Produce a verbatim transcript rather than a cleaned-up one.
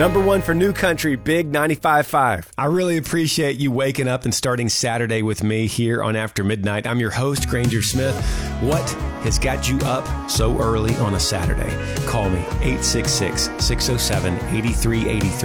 Number one for New Country, Big ninety-five point five. I really appreciate you waking up and starting Saturday with me here on After Midnight. I'm your host, Granger Smith. What has got you up so early on a Saturday? Call me, eight six six, six oh seven, eight three eight three.